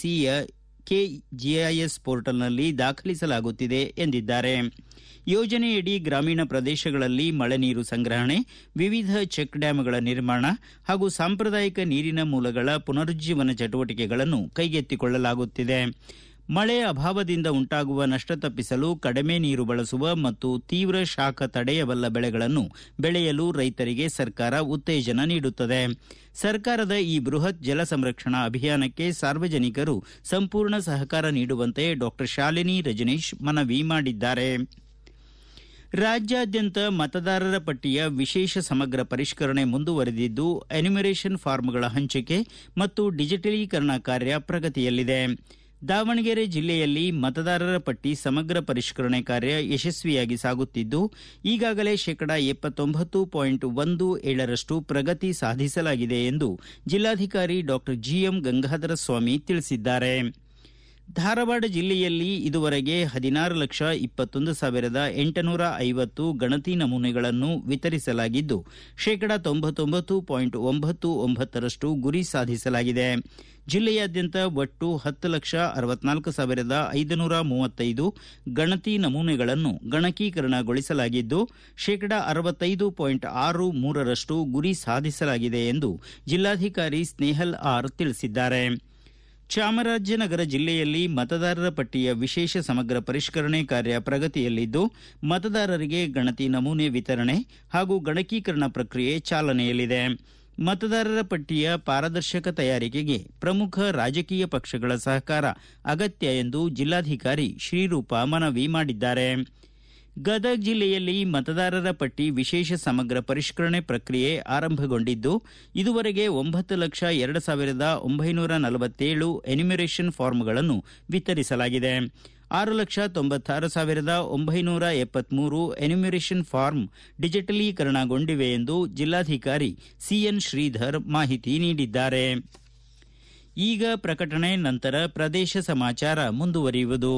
ಕೆಸಿಸಿಯ ಕೆಜಿಐಎಸ್ ಪೋರ್ಟಲ್ನಲ್ಲಿ ದಾಖಲಿಸಲಾಗುತ್ತಿದೆ ಎಂದಿದ್ದಾರೆ. ಯೋಜನೆಯಡಿ ಗ್ರಾಮೀಣ ಪ್ರದೇಶಗಳಲ್ಲಿ ಮಳೆ ನೀರು ಸಂಗ್ರಹಣೆ, ವಿವಿಧ ಚೆಕ್ ಡ್ಯಾಂಗಳ ನಿರ್ಮಾಣ ಹಾಗೂ ಸಾಂಪ್ರದಾಯಿಕ ನೀರಿನ ಮೂಲಗಳ ಪುನರುಜ್ಜೀವನ ಚಟುವಟಿಕೆಗಳನ್ನು ಕೈಗೆತ್ತಿಕೊಳ್ಳಲಾಗುತ್ತಿದೆ. ಮಳೆ ಅಭಾವದಿಂದ ಉಂಟಾಗುವ ನಷ್ಟ ತಪ್ಪಿಸಲು ಕಡಿಮೆ ನೀರು ಬಳಸುವ ಮತ್ತು ತೀವ್ರ ಶಾಖ ತಡೆಯಬಲ್ಲ ಬೆಳೆಗಳನ್ನು ಬೆಳೆಯಲು ರೈತರಿಗೆ ಸರ್ಕಾರ ಉತ್ತೇಜನ ನೀಡುತ್ತದೆ. ಸರ್ಕಾರದ ಈ ಬೃಹತ್ ಜಲ ಸಂರಕ್ಷಣಾ ಅಭಿಯಾನಕ್ಕೆ ಸಾರ್ವಜನಿಕರು ಸಂಪೂರ್ಣ ಸಹಕಾರ ನೀಡುವಂತೆ ಡಾ ಶಾಲಿನಿ ರಜನೀಶ್ ಮನವಿ ಮಾಡಿದ್ದಾರೆ. ರಾಜ್ಯಾದ್ಯಂತ ಮತದಾರರ ಪಟ್ಟಿಯ ವಿಶೇಷ ಸಮಗ್ರ ಪರಿಷ್ಕರಣೆ ಮುಂದುವರೆದಿದ್ದು, ಎನ್ಯುಮರೇಷನ್ ಫಾರ್ಮ್ಗಳ ಹಂಚಿಕೆ ಮತ್ತು ಡಿಜಿಟಲೀಕರಣ ಕಾರ್ಯ ಪ್ರಗತಿಯಲ್ಲಿದೆ. ದಾವಣಗೆರೆ ಜಿಲ್ಲೆಯಲ್ಲಿ ಮತದಾರರ ಪಟ್ಟಿ ಸಮಗ್ರ ಪರಿಷ್ಕರಣೆ ಕಾರ್ಯ ಯಶಸ್ವಿಯಾಗಿ ಸಾಗುತ್ತಿದ್ದು, ಈಗಾಗಲೇ 79.17% ಪ್ರಗತಿ ಸಾಧಿಸಲಾಗಿದೆ ಎಂದು ಜಿಲ್ಲಾಧಿಕಾರಿ ಡಾ ಜಿಎಂ ಗಂಗಾಧರ ಸ್ವಾಮಿ ತಿಳಿಸಿದ್ದಾರೆ. ಧಾರವಾಡ ಜಿಲ್ಲೆಯಲ್ಲಿ ಇದುವರೆಗೆ 16,21,850 ಗಣತಿ ನಮೂನೆಗಳನ್ನು ವಿತರಿಸಲಾಗಿದ್ದು, 99.99% ಗುರಿ ಸಾಧಿಸಲಾಗಿದೆ. ಜಿಲ್ಲೆಯಾದ್ಯಂತ ಒಟ್ಟು 10,64,535 ಗಣತಿ ನಮೂನೆಗಳನ್ನು ಗಣಕೀಕರಣಗೊಳಿಸಲಾಗಿದ್ದು, 65.63% ಗುರಿ ಸಾಧಿಸಲಾಗಿದೆ ಎಂದು ಜಿಲ್ಲಾಧಿಕಾರಿ ಸ್ನೇಹಲ್ ಆರ್ ತಿಳಿಸಿದ್ದಾರೆ. ಚಾಮರಾಜನಗರ ಜಿಲ್ಲೆಯಲ್ಲಿ ಮತದಾರರ ಪಟ್ಟಿಯ ವಿಶೇಷ ಸಮಗ್ರ ಪರಿಷ್ಕರಣೆ ಕಾರ್ಯ ಪ್ರಗತಿಯಲ್ಲಿದ್ದು, ಮತದಾರರಿಗೆ ಗಣತಿ ನಮೂನೆ ವಿತರಣೆ ಹಾಗೂ ಗಣಕೀಕರಣ ಪ್ರಕ್ರಿಯೆ ಚಾಲನೆಯಲ್ಲಿದೆ. ಮತದಾರರ ಪಟ್ಟಿಯ ಪಾರದರ್ಶಕ ತಯಾರಿಕೆಗೆ ಪ್ರಮುಖ ರಾಜಕೀಯ ಪಕ್ಷಗಳ ಸಹಕಾರ ಅಗತ್ಯ ಎಂದು ಜಿಲ್ಲಾಧಿಕಾರಿ ಶ್ರೀರೂಪ ಮನವಿ ಮಾಡಿದ್ದಾರೆ. ಗದಗ ಜಿಲ್ಲೆಯಲ್ಲಿ ಮತದಾರರ ಪಟ್ಟಿ ವಿಶೇಷ ಸಮಗ್ರ ಪರಿಷ್ಕರಣೆ ಪ್ರಕ್ರಿಯೆ ಆರಂಭಗೊಂಡಿದ್ದು, ಇದುವರೆಗೆ 9,02,947 ಎನ್ಯುಮರೇಷನ್ ಫಾರ್ಮ್ಗಳನ್ನು ವಿತರಿಸಲಾಗಿದೆ. 6,96,973 ಎನ್ಯುಮರೇಷನ್ ಫಾರ್ಮ್ ಡಿಜಿಟಲೀಕರಣಗೊಂಡಿವೆ ಎಂದು ಜಿಲ್ಲಾಧಿಕಾರಿ ಸಿಎನ್ ಶ್ರೀಧರ್ ಮಾಹಿತಿ ನೀಡಿದ್ದಾರೆ. ಈಗ ಪ್ರಕಟಣೆ, ನಂತರ ಪ್ರದೇಶ ಸಮಾಚಾರ ಮುಂದುವರಿಯುವುದು.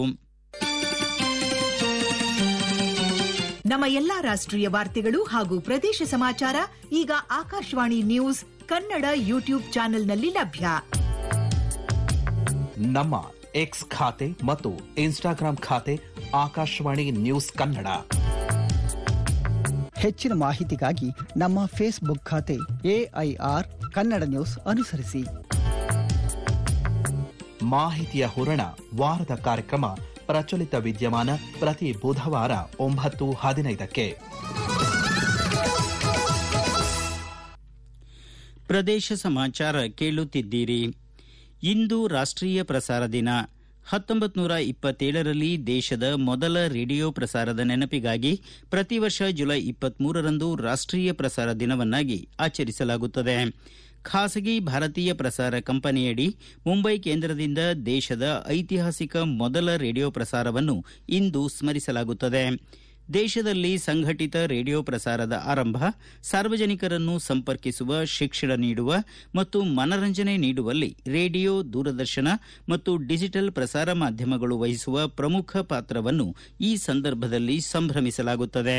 ನಮ್ಮ ಎಲ್ಲಾ ರಾಷ್ಟ್ರೀಯ ವಾರ್ತೆಗಳು ಹಾಗೂ ಪ್ರದೇಶ ಸಮಾಚಾರ ಈಗ ಆಕಾಶವಾಣಿ ನ್ಯೂಸ್ ಕನ್ನಡ ಯೂಟ್ಯೂಬ್ ಚಾನೆಲ್ನಲ್ಲಿ ಲಭ್ಯ. ನಮ್ಮ ಎಕ್ಸ್ ಖಾತೆ ಮತ್ತು ಇನ್ಸ್ಟಾಗ್ರಾಂ ಖಾತೆ ಆಕಾಶವಾಣಿ ನ್ಯೂಸ್ ಕನ್ನಡ. ಹೆಚ್ಚಿನ ಮಾಹಿತಿಗಾಗಿ ನಮ್ಮ ಫೇಸ್ಬುಕ್ ಖಾತೆ ಎಐಆರ್ ಕನ್ನಡ ನ್ಯೂಸ್ ಅನುಸರಿಸಿ. ಮಾಹಿತಿಯ ಹೂರಣ ವಾರದ ಕಾರ್ಯಕ್ರಮ ಪ್ರಚಲಿತ ವಿದ್ಯಮಾನ ಪ್ರತಿ ಬುಧವಾರ 9:15ಕ್ಕೆ. ಪ್ರದೇಶ ಸಮಾಚಾರ ಕೇಳುತ್ತಿದ್ದೀರಿ. ಇಂದು ರಾಷ್ಟ್ರೀಯ ಪ್ರಸಾರ ದಿನ. 1927ರಲ್ಲಿ ದೇಶದ ಮೊದಲ ರೇಡಿಯೋ ಪ್ರಸಾರದ ನೆನಪಿಗಾಗಿ ಪ್ರತಿ ವರ್ಷ ಜುಲೈ 23ರಂದು ರಾಷ್ಟ್ರೀಯ ಪ್ರಸಾರ ದಿನವನ್ನಾಗಿ ಆಚರಿಸಲಾಗುತ್ತದೆ. ಖಾಸಗಿ ಭಾರತೀಯ ಪ್ರಸಾರ ಕಂಪನಿಯಡಿ ಮುಂಬೈ ಕೇಂದ್ರದಿಂದ ದೇಶದ ಐತಿಹಾಸಿಕ ಮೊದಲ ರೇಡಿಯೋ ಪ್ರಸಾರವನ್ನು ಇಂದು ಸ್ಮರಿಸಲಾಗುತ್ತದೆ. ದೇಶದಲ್ಲಿ ಸಂಘಟಿತ ರೇಡಿಯೋ ಪ್ರಸಾರದ ಆರಂಭ, ಸಾರ್ವಜನಿಕರನ್ನು ಸಂಪರ್ಕಿಸುವ, ಶಿಕ್ಷಣ ನೀಡುವ ಮತ್ತು ಮನರಂಜನೆ ನೀಡುವಲ್ಲಿ ರೇಡಿಯೋ, ದೂರದರ್ಶನ ಮತ್ತು ಡಿಜಿಟಲ್ ಪ್ರಸಾರ ಮಾಧ್ಯಮಗಳು ವಹಿಸುವ ಪ್ರಮುಖ ಪಾತ್ರವನ್ನು ಈ ಸಂದರ್ಭದಲ್ಲಿ ಸಂಭ್ರಮಿಸಲಾಗುತ್ತದೆ.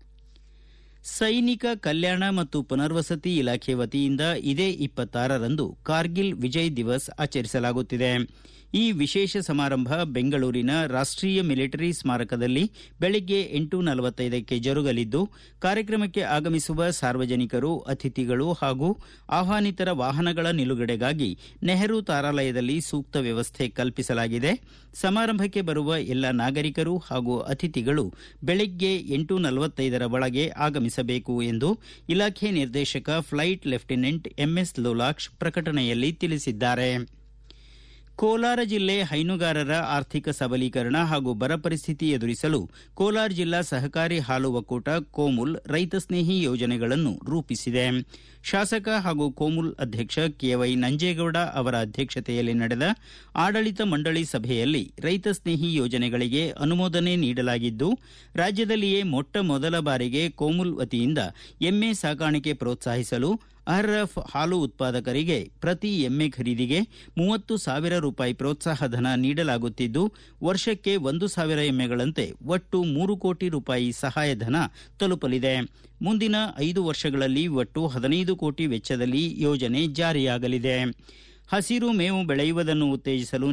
ಸೈನಿಕ ಕಲ್ಯಾಣ ಮತ್ತು ಪುನರ್ವಸತಿ ಇಲಾಖೆ ವತಿಯಿಂದ ಇದೇ 26ರಂದು ಕಾರ್ಗಿಲ್ ವಿಜಯ್ ದಿವಸ್ ಆಚರಿಸಲಾಗುತ್ತಿದೆ. ಈ ವಿಶೇಷ ಸಮಾರಂಭ ಬೆಂಗಳೂರಿನ ರಾಷ್ಟ್ರೀಯ ಮಿಲಿಟರಿ ಸ್ಮಾರಕದಲ್ಲಿ ಬೆಳಗ್ಗೆ 8:45ಕ್ಕೆ ಜರುಗಲಿದ್ದು, ಕಾರ್ಯಕ್ರಮಕ್ಕೆ ಆಗಮಿಸುವ ಸಾರ್ವಜನಿಕರು, ಅತಿಥಿಗಳು ಹಾಗೂ ಆಹ್ವಾನಿತರ ವಾಹನಗಳ ನಿಲುಗಡೆಗಾಗಿ ನೆಹರು ತಾರಾಲಯದಲ್ಲಿ ಸೂಕ್ತ ವ್ಯವಸ್ಥೆ ಕಲ್ಪಿಸಲಾಗಿದೆ. ಸಮಾರಂಭಕ್ಕೆ ಬರುವ ಎಲ್ಲ ನಾಗರಿಕರು ಹಾಗೂ ಅತಿಥಿಗಳು ಬೆಳಗ್ಗೆ 8:45ರ ಒಳಗೆ ಆಗಮಿಸಬೇಕು ಎಂದು ಇಲಾಖೆ ನಿರ್ದೇಶಕ ಫ್ಲೈಟ್ ಲೆಫ್ಟಿನೆಂಟ್ ಎಂಎಸ್ ಲೋಲಾಕ್ಷ್ ಪ್ರಕಟಣೆಯಲ್ಲಿ ತಿಳಿಸಿದ್ದಾರೆ. ಕೋಲಾರ ಜಿಲ್ಲೆ ಹೈನುಗಾರರ ಆರ್ಥಿಕ ಸಬಲೀಕರಣ ಹಾಗೂ ಬರ ಪರಿಸ್ಥಿತಿ ಎದುರಿಸಲು ಕೋಲಾರ ಜಿಲ್ಲಾ ಸಹಕಾರಿ ಹಾಲು ಒಕ್ಕೂಟ ಕೋಮುಲ್ ರೈತ ಸ್ನೇಹಿ ಯೋಜನೆಗಳನ್ನು ರೂಪಿಸಿದೆ. ಶಾಸಕ ಹಾಗೂ ಕೋಮುಲ್ ಅಧ್ಯಕ್ಷ ಕೆವೈ ನಂಜೇಗೌಡ ಅವರ ಅಧ್ಯಕ್ಷತೆಯಲ್ಲಿ ನಡೆದ ಆಡಳಿತ ಮಂಡಳಿ ಸಭೆಯಲ್ಲಿ ರೈತ ಸ್ನೇಹಿ ಯೋಜನೆಗಳಿಗೆ ಅನುಮೋದನೆ ನೀಡಲಾಗಿದ್ದು, ರಾಜ್ಯದಲ್ಲಿಯೇ ಮೊಟ್ಟ ಮೊದಲ ಬಾರಿಗೆ ಕೋಮುಲ್ ವತಿಯಿಂದ ಎಮ್ಮೆ ಸಾಕಾಣಿಕೆ ಪ್ರೋತ್ಸಾಹಿಸಲು ಅರ್ಹ ಹಾಲು ಉತ್ಪಾದಕರಿಗೆ ಪ್ರತಿ ಎಮ್ಮೆ ಖರೀದಿಗೆ 30,000 ರೂಪಾಯಿ ಪ್ರೋತ್ಸಾಹ ಧನ ನೀಡಲಾಗುತ್ತಿದ್ದು, ವರ್ಷಕ್ಕೆ 1,000 ಎಮ್ಮೆಗಳಂತೆ ಒಟ್ಟು 3 ಕೋಟಿ ರೂಪಾಯಿ ಸಹಾಯಧನ ತಲುಪಲಿದೆ. ಮುಂದಿನ 5 ವರ್ಷಗಳಲ್ಲಿ ಒಟ್ಟು 15 ಕೋಟಿ ವೆಚ್ಚದಲ್ಲಿ ಯೋಜನೆ ಜಾರಿಯಾಗಲಿದೆ. ಹಸಿರು ಮೇವು ಬೆಳೆಯುವುದನ್ನು ಉತ್ತೇಜಿಸಲು